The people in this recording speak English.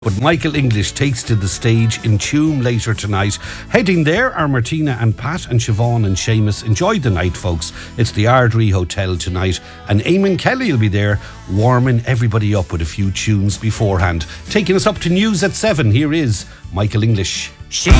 But Michael English takes to the stage in Tuam later tonight. Heading there are Martina and Pat and Siobhan and Seamus. Enjoy the night, folks. It's the Ardrey Hotel tonight. And Eamon Kelly will be there, warming everybody up with a few tunes beforehand. Taking us up to news at 7, here is Michael English. She